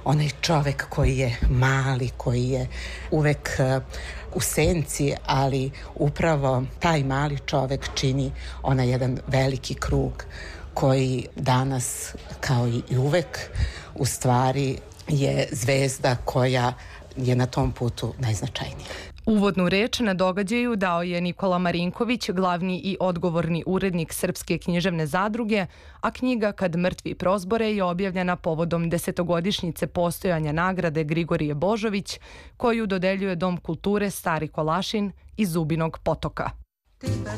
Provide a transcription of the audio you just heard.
onaj čovek koji je mali, koji je uvek u senci, ali upravo taj mali čovek čini onaj jedan veliki krug koji danas, kao i uvek, u stvari je zvezda koja je na tom putu najznačajnija. Uvodnu reč na događaju dao je Nikola Marinković, glavni i odgovorni urednik Srpske književne zadruge, a knjiga Kad mrtvi prozbore je objavljena povodom 10-godišnjice postojanja nagrade Grigorije Božović, koju dodeljuje Dom kulture Stari Kolašin iz Zubinog Potoka.